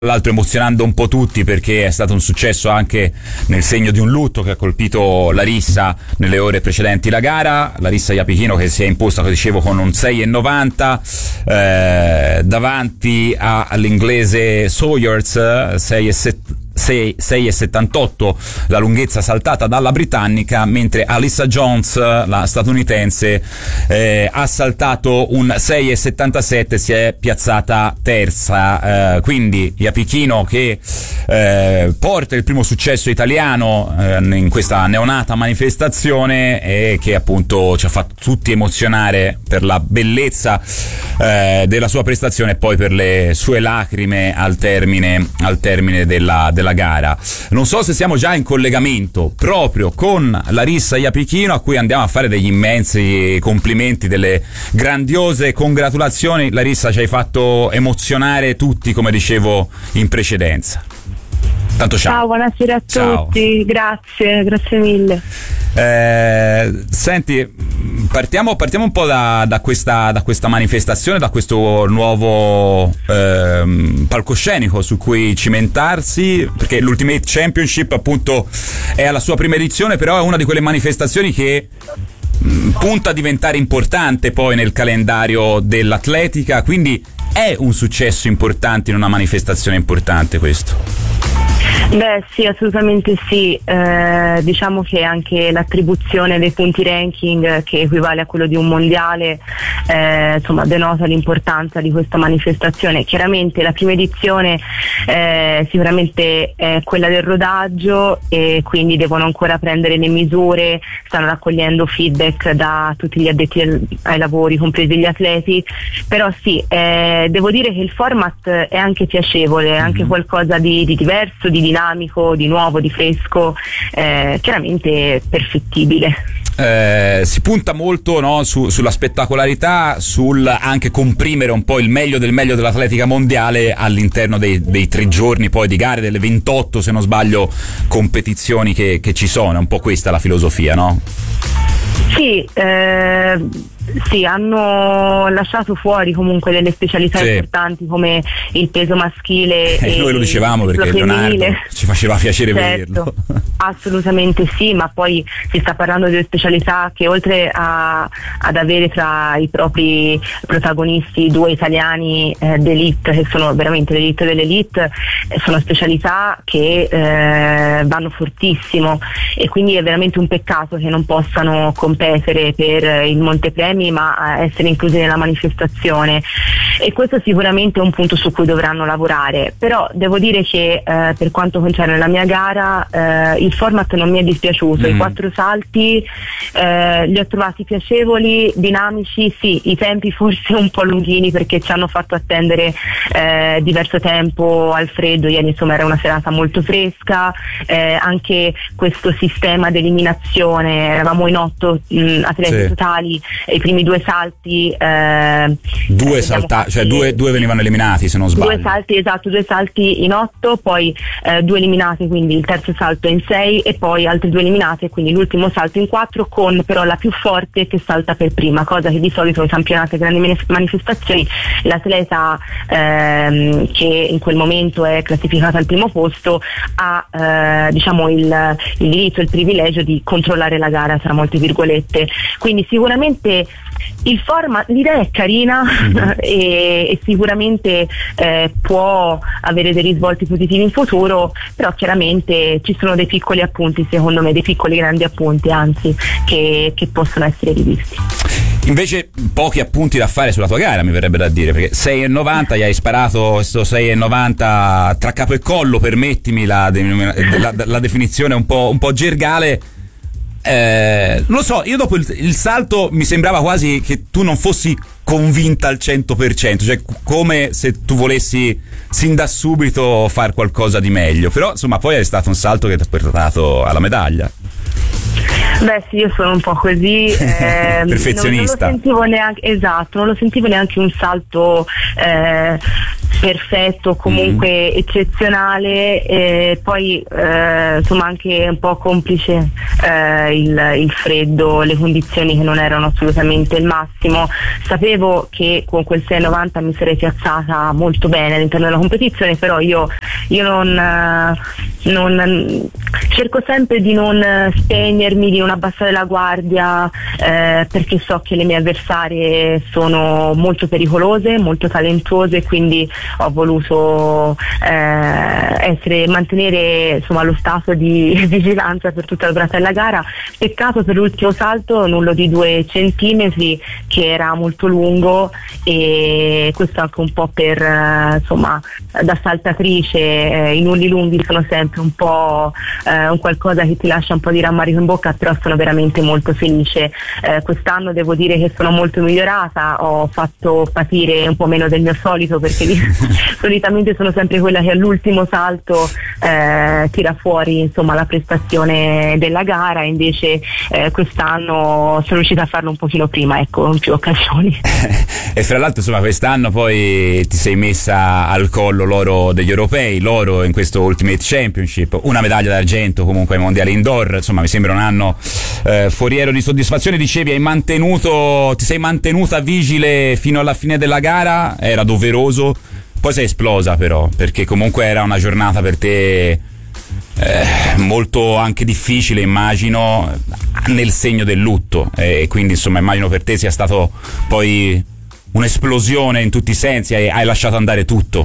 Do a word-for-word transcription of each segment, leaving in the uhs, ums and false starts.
l'altro emozionando un po' tutti, perché è stato un successo anche nel segno di un lutto che ha colpito Larissa nelle ore precedenti la gara. Larissa Iapichino che si è imposta, come dicevo, con un sei e novanta eh, davanti a, all'inglese Sawyers, sei e sette sei e settantotto la lunghezza saltata dalla britannica, mentre Alyssa Jones, la statunitense, eh, ha saltato un sei e settantasette, si è piazzata terza. Eh, quindi Iapichino che eh, porta il primo successo italiano eh, in questa neonata manifestazione e che appunto ci ha fatto tutti emozionare per la bellezza eh, della sua prestazione e poi per le sue lacrime al termine, al termine della, della gara. Non so se siamo già in collegamento proprio con Larissa Iapichino, a cui andiamo a fare degli immensi complimenti, delle grandiose congratulazioni. Larissa, ci hai fatto emozionare tutti, come dicevo in precedenza. Tanto ciao. Ciao, buonasera a Ciao. tutti, grazie, grazie mille. Eh, senti, partiamo, partiamo un po' da, da, questa, da questa manifestazione, da questo nuovo ehm, palcoscenico su cui cimentarsi, perché l'Ultimate Championship appunto è alla sua prima edizione, però è una di quelle manifestazioni che mh, punta a diventare importante poi nel calendario dell'atletica, quindi è un successo importante in una manifestazione importante questo. Beh sì, assolutamente sì, eh, diciamo che anche l'attribuzione dei punti ranking, che equivale a quello di un mondiale, eh, insomma denota l'importanza di questa manifestazione. Chiaramente la prima edizione eh, sicuramente è quella del rodaggio e quindi devono ancora prendere le misure, stanno raccogliendo feedback da tutti gli addetti ai lavori, compresi gli atleti, però sì, eh, devo dire che il format è anche piacevole, è anche qualcosa di, di diverso, di dinamico, di nuovo, di fresco, eh, chiaramente perfettibile. Eh, si punta molto, no, su, sulla spettacolarità, sul anche comprimere un po' il meglio del meglio dell'atletica mondiale all'interno dei, dei tre giorni poi di gare, delle ventotto se non sbaglio competizioni che, che ci sono. È un po' questa la filosofia, no? Sì, eh, sì, hanno lasciato fuori comunque delle specialità sì. importanti come il peso maschile eh, e noi lo dicevamo perché Leonardo ci faceva piacere certo, vederlo. Assolutamente sì, ma poi si sta parlando delle specialità che oltre a, ad avere tra i propri protagonisti due italiani eh, d'elite, che sono veramente l'elite dell'elite, eh, sono specialità che eh, vanno fortissimo e quindi è veramente un peccato che non possano competere per il montepremi ma essere inclusi nella manifestazione, e questo sicuramente è un punto su cui dovranno lavorare. Però devo dire che eh, per quanto concerne la mia gara eh, il format non mi è dispiaciuto, mm. i quattro salti eh, li ho trovati piacevoli, dinamici, sì, i tempi forse un po' lunghini perché ci hanno fatto attendere eh, diverso tempo al freddo, ieri insomma era una serata molto fresca, eh, anche questo sistema di eliminazione, eravamo in otto mh, atleti sì. totali e i primi due salti eh, due eh, salta- cioè due, due venivano eliminati se non sbaglio, due salti esatto due salti in otto, poi eh, due eliminati, quindi il terzo salto in sei e poi altri due eliminati, quindi l'ultimo salto in quattro, con però la più forte che salta per prima, cosa che di solito nei campionati e grandi manifestazioni l'atleta ehm, che in quel momento è classificata al primo posto ha eh, diciamo il, il diritto, il privilegio di controllare la gara tra molte virgolette. Quindi sicuramente il format, l'idea è carina mm-hmm. e, e sicuramente eh, può avere dei risvolti positivi in futuro, però chiaramente ci sono dei piccoli appunti, secondo me, dei piccoli grandi appunti anzi che, che possono essere rivisti. Invece pochi appunti da fare sulla tua gara, mi verrebbe da dire, perché sei e novanta, gli hai sparato questo sei e novanta tra capo e collo, permettimi la, la, la definizione un po', un po' gergale. Eh, non lo so, io dopo il, il salto mi sembrava quasi che tu non fossi convinta al cento per cento, cioè come se tu volessi sin da subito fare qualcosa di meglio, però insomma poi è stato un salto che ti ha portato alla medaglia. Beh sì, io sono un po' così, eh, perfezionista. Non, non lo sentivo neanche, esatto, non lo sentivo neanche un salto eh, perfetto, comunque mm. eccezionale, e poi eh, insomma anche un po' complice eh, il, il freddo, le condizioni che non erano assolutamente il massimo. Sapevo che con quel sei novanta mi sarei piazzata molto bene all'interno della competizione, però io, io non, non cerco sempre di non spegnermi, di non abbassare la guardia, eh, perché so che le mie avversarie sono molto pericolose, molto talentuose, quindi ho voluto eh, essere, mantenere insomma lo stato di vigilanza per tutta la durata della gara. Peccato per l'ultimo salto, nullo di due centimetri, che era molto lungo, e questo anche un po' per eh, insomma da saltatrice eh, i nulli lunghi sono sempre un po' eh, un qualcosa che ti lascia un po' di rammarico in bocca, però sono veramente molto felice. Eh, quest'anno devo dire che sono molto migliorata, ho fatto patire un po' meno del mio solito, perché di, solitamente sono sempre quella che all'ultimo salto eh, tira fuori insomma la prestazione della gara, invece eh, quest'anno sono riuscita a farlo un pochino prima, ecco, in più occasioni. E fra l'altro insomma quest'anno poi ti sei messa al collo l'oro degli europei, l'oro in questo Ultimate Championship, una medaglia d'argento comunque ai mondiali indoor, insomma mi sembra un anno eh, foriero di soddisfazione. Dicevi hai mantenuto, ti sei mantenuta vigile fino alla fine della gara, era doveroso, poi sei esplosa però, perché comunque era una giornata per te eh, molto anche difficile, immagino, nel segno del lutto, e quindi insomma immagino per te sia stato poi un'esplosione in tutti i sensi, hai, hai lasciato andare tutto.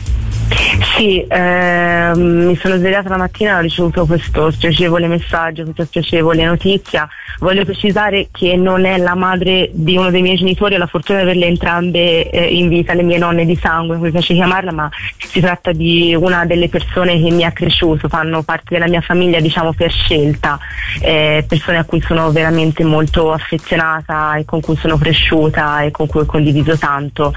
Sì, ehm, mi sono svegliata la mattina e ho ricevuto questo spiacevole messaggio, questa spiacevole notizia. Voglio precisare che non è la madre di uno dei miei genitori, ho la fortuna di averle entrambe eh, in vita, le mie nonne di sangue, come piace chiamarla, ma si tratta di una delle persone che mi ha cresciuto, fanno parte della mia famiglia, diciamo per scelta, eh, persone a cui sono veramente molto affezionata e con cui sono cresciuta e con cui ho condiviso tanto.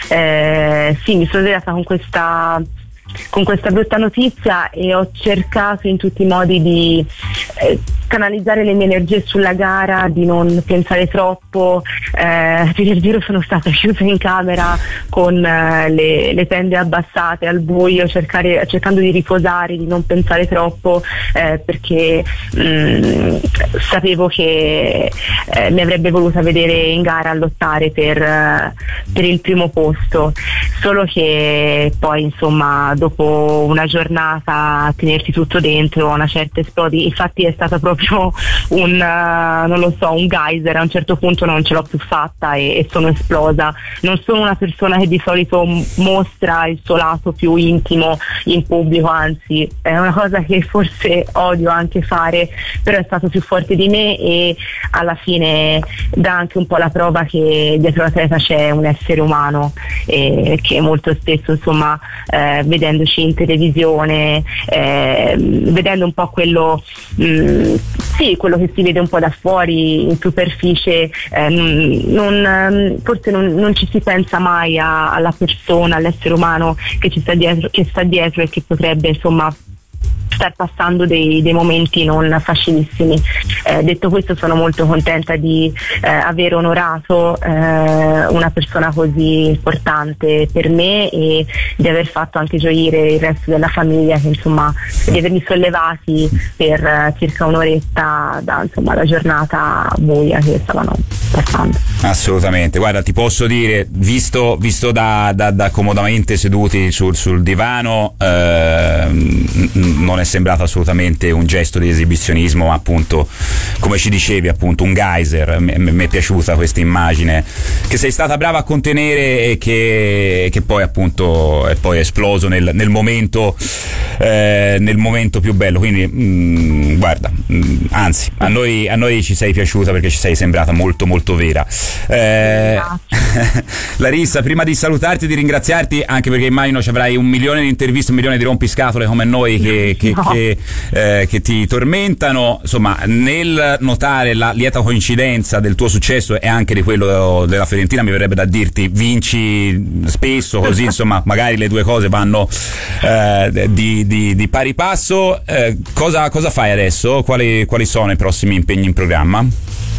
Eh, sì, mi sono svegliata con questa con questa brutta notizia e ho cercato in tutti i modi di eh, canalizzare le mie energie sulla gara, di non pensare troppo. Eh, per il giro sono stata chiusa in camera con eh, le, le tende abbassate al buio, cercare, cercando di riposare, di non pensare troppo, eh, perché mh, sapevo che eh, mi avrebbe voluta vedere in gara a lottare per, eh, per il primo posto, solo che poi insomma dopo una giornata a tenersi tutto dentro, una certa esplodi. Infatti è stata proprio un uh, non lo so, un geyser. A un certo punto non ce l'ho più fatta e, e sono esplosa. Non sono una persona che di solito m- mostra il suo lato più intimo in pubblico, anzi è una cosa che forse odio anche fare, però è stato più forte di me e alla fine dà anche un po' la prova che dietro l'atleta c'è un essere umano, e che molto spesso insomma eh, vedendoci in televisione, eh, vedendo un po' quello mh, sì, quello che si vede un po' da fuori in superficie, eh, non, forse non, non ci si pensa mai a, alla persona, all'essere umano che ci sta dietro, che sta dietro e che potrebbe insomma star passando dei, dei momenti non facilissimi. Eh, detto questo, sono molto contenta di eh, aver onorato eh, una persona così importante per me e di aver fatto anche gioire il resto della famiglia, che insomma di avermi sollevati per eh, circa un'oretta da insomma la giornata buia che stavano passando. Assolutamente, guarda, ti posso dire, visto, visto da, da, da comodamente seduti sul, sul divano, eh, non è sembrato assolutamente un gesto di esibizionismo, ma appunto, come ci dicevi, appunto un geyser. Mi è piaciuta questa immagine che sei stata brava a contenere e che, che poi appunto è poi esploso nel, nel momento eh, nel momento più bello, quindi mh, guarda, mh, anzi a noi, a noi ci sei piaciuta perché ci sei sembrata molto molto vera. eh, Larissa, prima di salutarti e di ringraziarti, anche perché immagino ci avrai un milione di interviste, un milione di rompiscatole come noi che, che, no. che, eh, che ti tormentano, insomma, nel notare la lieta coincidenza del tuo successo e anche di quello della Fiorentina, mi verrebbe da dirti vinci spesso, così insomma magari le due cose vanno eh, di, di, di pari passo. Eh, cosa, cosa fai adesso? Quali, quali sono i prossimi impegni in programma?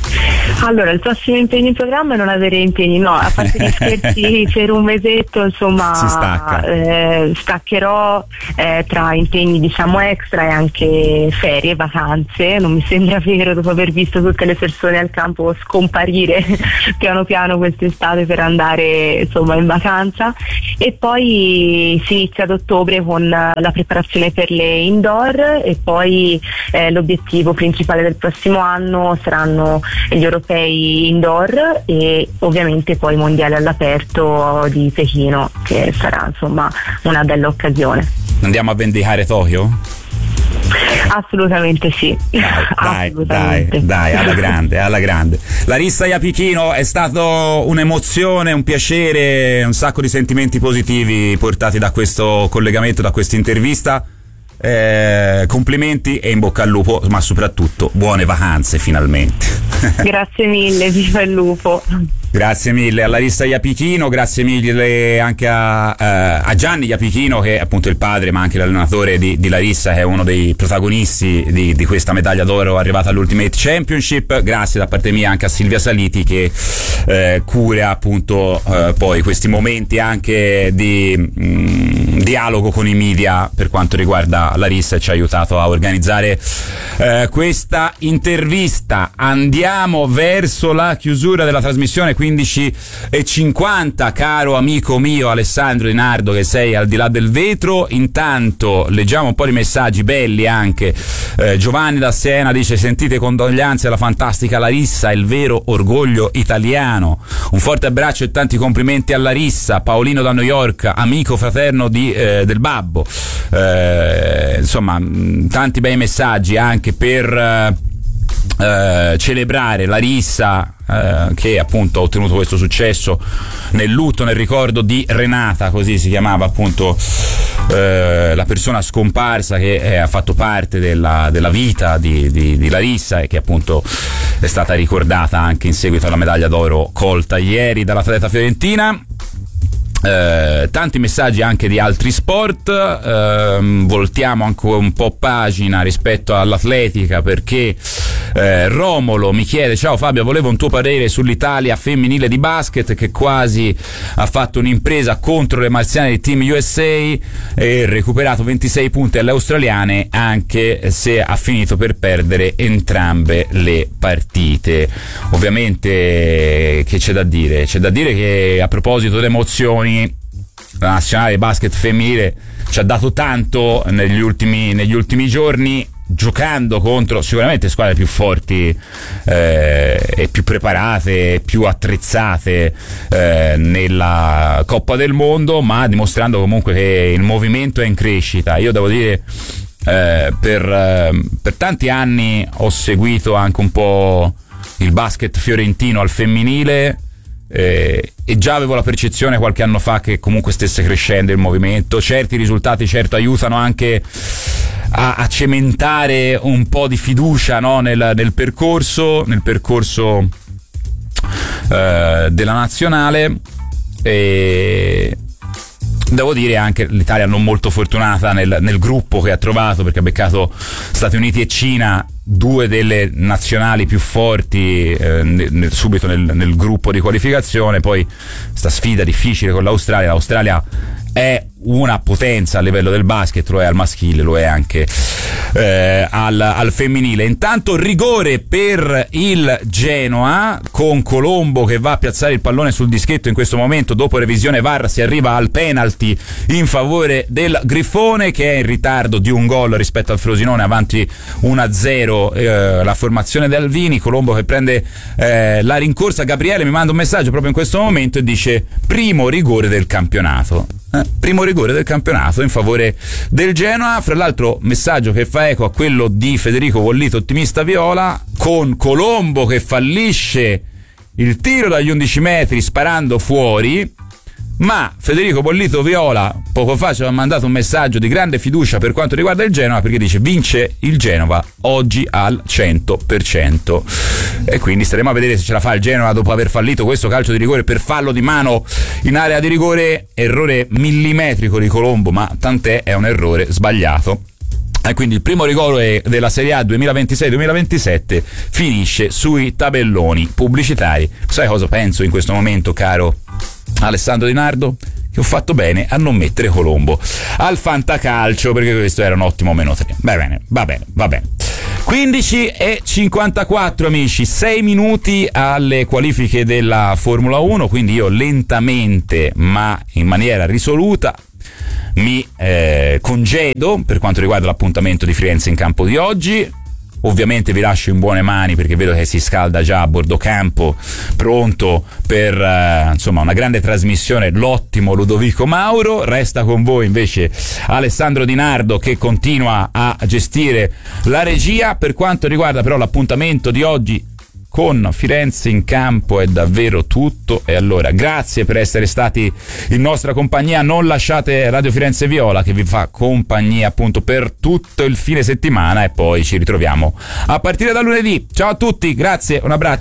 Allora, il prossimo impegno in programma è non avere impegni, no, a parte gli scherzi per un mesetto, insomma, si stacca. Eh, staccherò eh, tra impegni diciamo extra e anche ferie, vacanze. Non mi sembra vero, dopo aver visto tutte le persone al campo scomparire piano piano quest'estate per andare insomma in vacanza. E poi si inizia ad ottobre con la preparazione per le indoor e poi eh, l'obiettivo principale del prossimo anno saranno gli europei indoor e ovviamente poi i mondiali all'aperto di Pechino, che sarà insomma una bella occasione. Andiamo a vendicare Tokyo? Assolutamente sì. Dai, Assolutamente. dai, dai, alla grande, alla grande. Larissa Iapichino, è stato un'emozione, un piacere, un sacco di sentimenti positivi portati da questo collegamento, da questa intervista. Eh, complimenti e in bocca al lupo, ma soprattutto buone vacanze finalmente. Grazie mille, viva il lupo. Grazie mille a Larissa Iapichino, grazie mille anche a, uh, a Gianni Iapichino, che è appunto il padre ma anche l'allenatore di, di Larissa, che è uno dei protagonisti di, di questa medaglia d'oro arrivata all'Ultimate Championship. Grazie da parte mia anche a Silvia Saliti, che eh, cura appunto eh, poi questi momenti anche di mh, dialogo con i media per quanto riguarda Larissa e ci ha aiutato a organizzare eh, questa intervista. Andiamo verso la chiusura della trasmissione, quindici e cinquanta, caro amico mio Alessandro Di Nardo, che sei al di là del vetro. Intanto leggiamo un po' di messaggi belli anche. eh, Giovanni da Siena dice: sentite condoglianze alla fantastica Larissa, il vero orgoglio italiano. Un forte abbraccio e tanti complimenti a Larissa. Paolino da New York, amico fraterno di, eh, del babbo. eh, insomma mh, tanti bei messaggi anche per eh, eh, celebrare Larissa, eh, che appunto ha ottenuto questo successo nel lutto, nel ricordo di Renata, così si chiamava appunto eh, la persona scomparsa che eh, ha fatto parte della, della vita di, di, di Larissa e che appunto è stata ricordata anche in seguito alla medaglia d'oro colta ieri dall'atleta fiorentina. Eh, tanti messaggi anche di altri sport. eh, voltiamo anche un po' pagina rispetto all'atletica, perché eh, Romolo mi chiede: ciao Fabio, volevo un tuo parere sull'Italia femminile di basket, che quasi ha fatto un'impresa contro le marziane del Team U S A e recuperato ventisei punti alle australiane, anche se ha finito per perdere entrambe le partite. Ovviamente che c'è da dire? C'è da dire che, a proposito di emozioni, la nazionale di basket femminile ci ha dato tanto negli ultimi, negli ultimi giorni, giocando contro sicuramente squadre più forti eh, e più preparate, più attrezzate eh, nella Coppa del Mondo, ma dimostrando comunque che il movimento è in crescita. Io devo dire, eh, per, eh, per tanti anni ho seguito anche un po' il basket fiorentino al femminile, Eh, e già avevo la percezione qualche anno fa che comunque stesse crescendo il movimento. Certi risultati certo aiutano anche a, a cementare un po' di fiducia, no? nel, nel percorso nel percorso eh, della nazionale. E devo dire anche l'Italia non molto fortunata nel, nel gruppo che ha trovato, perché ha beccato Stati Uniti e Cina, due delle nazionali più forti eh, nel, subito nel, nel gruppo di qualificazione. Poi sta sfida difficile con l'Australia. L'Australia è una potenza a livello del basket, lo è al maschile, lo è anche eh, al, al femminile. Intanto rigore per il Genoa, con Colombo che va a piazzare il pallone sul dischetto in questo momento. Dopo revisione V A R si arriva al penalty in favore del Grifone, che è in ritardo di un gol rispetto al Frosinone, avanti uno a zero eh, la formazione di Alvini. Colombo che prende eh, la rincorsa. Gabriele mi manda un messaggio proprio in questo momento e dice: primo rigore del campionato. Eh, primo rigore del campionato in favore del Genoa. Fra l'altro messaggio che fa eco a quello di Federico Vollito, ottimista viola, con Colombo che fallisce il tiro dagli undici metri sparando fuori, ma Federico Bollito Viola poco fa ci ha mandato un messaggio di grande fiducia per quanto riguarda il Genova, perché dice: vince il Genova oggi al cento per cento. E quindi staremo a vedere se ce la fa il Genova dopo aver fallito questo calcio di rigore per fallo di mano in area di rigore, errore millimetrico di Colombo, ma tant'è, è un errore sbagliato. E quindi il primo rigore della Serie A duemilaventisei duemilaventisette finisce sui tabelloni pubblicitari. Sai cosa penso in questo momento, caro Alessandro Di Nardo? Che ho fatto bene a non mettere Colombo al fantacalcio, perché questo era un ottimo meno tre. Va bene, va bene, va bene. quindici e cinquantaquattro, amici, sei minuti alle qualifiche della Formula uno, quindi io lentamente ma in maniera risoluta mi eh, congedo per quanto riguarda l'appuntamento di Firenze in campo di oggi. Ovviamente vi lascio in buone mani, perché vedo che si scalda già a bordo campo, pronto per eh, insomma una grande trasmissione, l'ottimo Ludovico Mauro. Resta con voi invece Alessandro Di Nardo, che continua a gestire la regia. Per quanto riguarda però l'appuntamento di oggi con Firenze in campo è davvero tutto, e allora grazie per essere stati in nostra compagnia. Non lasciate Radio Firenze Viola, che vi fa compagnia appunto per tutto il fine settimana, e poi ci ritroviamo a partire da lunedì. Ciao a tutti, grazie, un abbraccio.